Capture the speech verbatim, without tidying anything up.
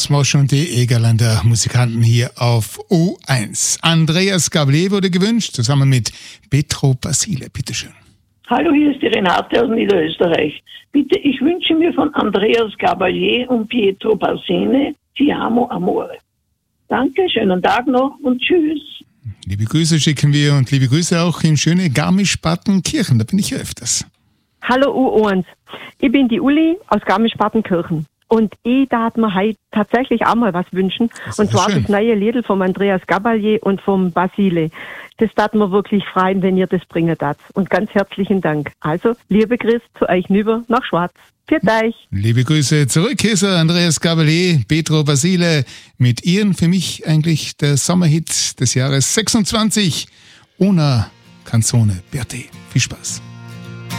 Das war schon die Egerländer Musikanten hier auf O eins. Andreas Gabalier wurde gewünscht, zusammen mit Pietro Basile. Bitteschön. Hallo, hier ist die Renate aus Niederösterreich. Bitte, ich wünsche mir von Andreas Gabalier und Pietro Basile Ti amo amore. Danke, schönen Tag noch und tschüss. Liebe Grüße schicken wir und liebe Grüße auch in schöne Garmisch-Partenkirchen, da bin ich ja öfters. Hallo U eins, ich bin die Uli aus Garmisch-Partenkirchen und ich darf mir heute tatsächlich auch mal was wünschen. Und zwar schön. Das neue Lied vom Andreas Gabalier und vom Basile. Das darf mir wirklich freuen, wenn ihr das bringen darf. Und ganz herzlichen Dank. Also, liebe Chris, zu euch nüber nach Schwarz. Für euch. Liebe Grüße zurück, hier ist er, Andreas Gabalier, Pietro Basile, mit ihren, für mich eigentlich der Sommerhit des Jahres sechsundzwanzig, Una Canzone Berti. Viel Spaß.